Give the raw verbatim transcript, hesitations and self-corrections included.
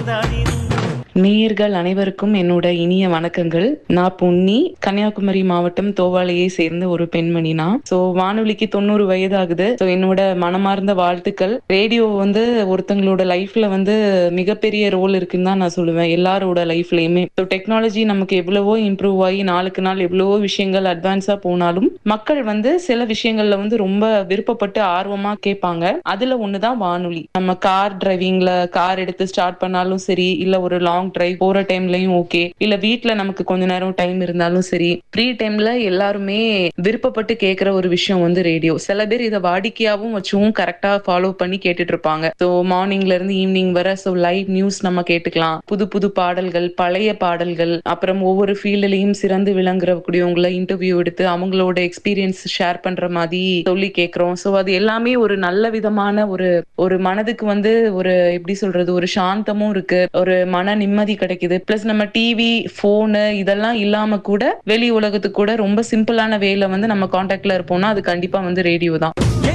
நேயர்கள் அனைவருக்கும் என்னோட இனிய வணக்கங்கள். நான் பொன்னி, கன்னியாகுமரி மாவட்டம் தோவாளையை சேர்ந்த ஒரு பெண்மணி. நான் சோ வானொலிக்கு தொண்ணூறு வயது ஆகுது. ஸோ என்னோட மனமார்ந்த வாழ்த்துக்கள். ரேடியோ வந்து ஒருத்தங்களோட லைஃப்ல வந்து மிகப்பெரிய ரோல் இருக்குன்னு தான் நான் சொல்லுவேன், எல்லாரோட லைஃப்லயுமே. ஸோ டெக்னாலஜி நமக்கு எவ்வளவோ இம்ப்ரூவ் ஆகி நாளுக்கு நாள் எவ்வளவோ விஷயங்கள் அட்வான்ஸா போனாலும் மக்கள் வந்து சில விஷயங்கள்ல வந்து ரொம்ப விருப்பப்பட்டு ஆர்வமா கேட்பாங்க. அதுல ஒண்ணுதான் வானொலி. நம்ம கார் டிரைவிங்ல கார் எடுத்து ஸ்டார்ட் பண்ணாலும் சரி, இல்ல ஒரு லாங் டிரைவ் போற டைம்லயும் ஓகே, இல்ல வீட்ல நமக்கு கொஞ்ச நேரம் டைம் இருந்தாலும் சரி, ஃப்ரீ டைம்ல எல்லாருமே விருப்பப்பட்டு கேட்கிற ஒரு விஷயம் வந்து ரேடியோ. சில பேர் இதை வாடிக்கையாவும் வச்சும் கரெக்டா ஃபாலோ பண்ணி கேட்டுட்டு இருப்பாங்க. ஸோ மார்னிங்ல இருந்து ஈவினிங் வர ஸோ லைவ் நியூஸ் நம்ம கேட்டுக்கலாம். புது புது பாடல்கள், பழைய பாடல்கள், அப்புறம் ஒவ்வொரு ஃபீல்ட்லயும் சிறந்து விளங்குறக்கூடியவங்களை இன்டர்வியூ எடுத்து அவங்களோட எக்ஸ்பீரியன்ஸ் ஷேர் பண்ற மாதிரி சொல்லி கேட்கிறோம். ஸோ அது எல்லாமே ஒரு நல்ல விதமான ஒரு ஒரு மனதுக்கு வந்து ஒரு எப்படி சொல்றது, ஒரு சாந்தமும் இருக்கு, ஒரு மன நிம்மதி கிடைக்குது. பிளஸ் நம்ம டிவி, போனு இதெல்லாம் இல்லாம கூட வெளி உலகத்துக்கு கூட ரொம்ப சிம்பிளான வேல வந்து நம்ம கான்டாக்ட்ல இருப்போம்னா அது கண்டிப்பா வந்து ரேடியோ தான்.